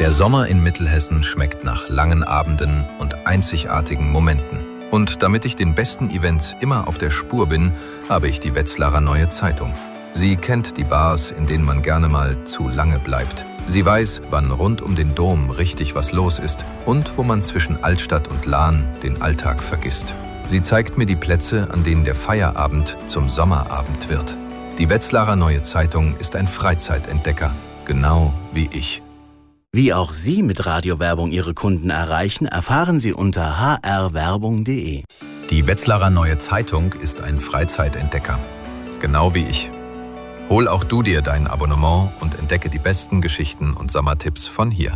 Der Sommer in Mittelhessen schmeckt nach langen Abenden und einzigartigen Momenten. Und damit ich den besten Events immer auf der Spur bin, habe ich die Wetzlarer Neue Zeitung. Sie kennt die Bars, in denen man gerne mal zu lange bleibt. Sie weiß, wann rund um den Dom richtig was los ist und wo man zwischen Altstadt und Lahn den Alltag vergisst. Sie zeigt mir die Plätze, an denen der Feierabend zum Sommerabend wird. Die Wetzlarer Neue Zeitung ist ein Freizeitentdecker, genau wie ich. Wie auch Sie mit Radiowerbung Ihre Kunden erreichen, erfahren Sie unter hrwerbung.de. Die Wetzlarer Neue Zeitung ist ein Freizeitentdecker, genau wie ich. Hol auch du dir dein Abonnement und entdecke die besten Geschichten und Sommertipps von hier.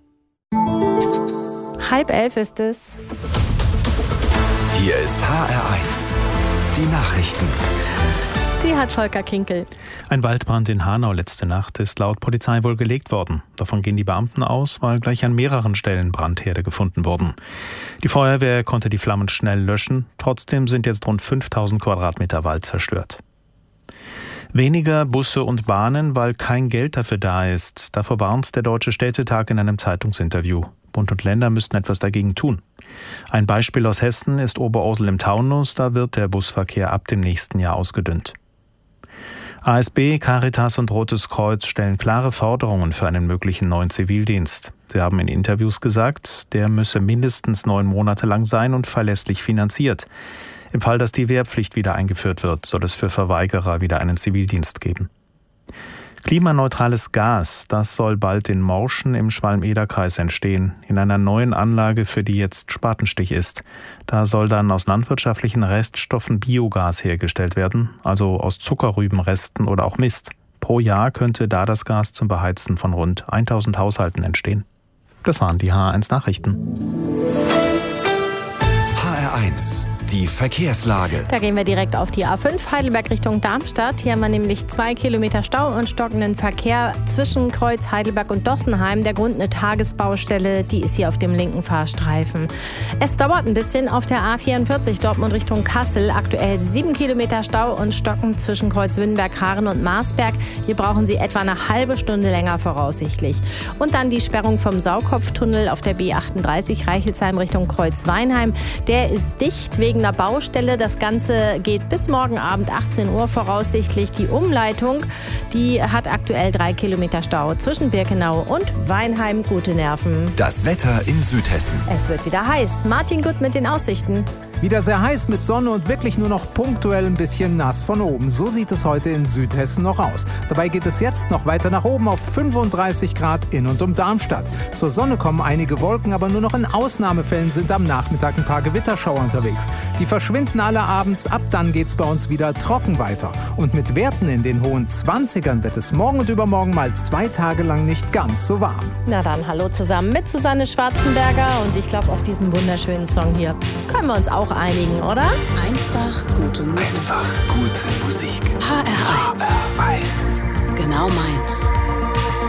10:30 ist es. Hier ist HR1, die Nachrichten. Die hat Volker Kinkel. Ein Waldbrand in Hanau letzte Nacht ist laut Polizei wohl gelegt worden. Davon gehen die Beamten aus, weil gleich an mehreren Stellen Brandherde gefunden wurden. Die Feuerwehr konnte die Flammen schnell löschen. Trotzdem sind jetzt rund 5000 Quadratmeter Wald zerstört. Weniger Busse und Bahnen, weil kein Geld dafür da ist. Davor warnt der Deutsche Städtetag in einem Zeitungsinterview. Bund und Länder müssten etwas dagegen tun. Ein Beispiel aus Hessen ist Oberursel im Taunus. Da wird der Busverkehr ab dem nächsten Jahr ausgedünnt. ASB, Caritas und Rotes Kreuz stellen klare Forderungen für einen möglichen neuen Zivildienst. Sie haben in Interviews gesagt, der müsse mindestens 9 Monate lang sein und verlässlich finanziert. Im Fall, dass die Wehrpflicht wieder eingeführt wird, soll es für Verweigerer wieder einen Zivildienst geben. Klimaneutrales Gas, das soll bald in Morschen im Schwalm-Eder-Kreis entstehen, in einer neuen Anlage, für die jetzt Spatenstich ist. Da soll dann aus landwirtschaftlichen Reststoffen Biogas hergestellt werden, also aus Zuckerrübenresten oder auch Mist. Pro Jahr könnte da das Gas zum Beheizen von rund 1000 Haushalten entstehen. Das waren die HR1 Nachrichten. HR1, die Verkehrslage. Da gehen wir direkt auf die A5 Heidelberg Richtung Darmstadt. Hier haben wir nämlich 2 Kilometer Stau und stockenden Verkehr zwischen Kreuz Heidelberg und Dossenheim. Der Grund eine Tagesbaustelle, die ist hier auf dem linken Fahrstreifen. Es dauert ein bisschen auf der A44 Dortmund Richtung Kassel. Aktuell 7 Kilometer Stau und Stocken zwischen Kreuz Wünnberg, Haaren und Marsberg. Hier brauchen Sie etwa eine halbe Stunde länger voraussichtlich. Und dann die Sperrung vom Saukopftunnel auf der B38 Reichelsheim Richtung Kreuz Weinheim. Der ist dicht wegen einer Baustelle. Das Ganze geht bis morgen Abend 18 Uhr voraussichtlich. Die Umleitung, die hat aktuell 3 Kilometer Stau zwischen Birkenau und Weinheim. Gute Nerven. Das Wetter in Südhessen. Es wird wieder heiß. Martin Gut mit den Aussichten. Wieder sehr heiß mit Sonne und wirklich nur noch punktuell ein bisschen nass von oben. So sieht es heute in Südhessen noch aus. Dabei geht es jetzt noch weiter nach oben auf 35 Grad in und um Darmstadt. Zur Sonne kommen einige Wolken, aber nur noch in Ausnahmefällen sind am Nachmittag ein paar Gewitterschauer unterwegs. Die verschwinden alle abends, ab dann geht's bei uns wieder trocken weiter. Und mit Werten in den hohen 20ern wird es morgen und übermorgen mal 2 Tage lang nicht ganz so warm. Na dann, hallo zusammen mit Susanne Schwarzenberger und ich glaube, auf diesen wunderschönen Song hier können wir uns auch einigen, oder? Einfach gute Musik. Einfach gute Musik. HR1. HR1. Genau meins.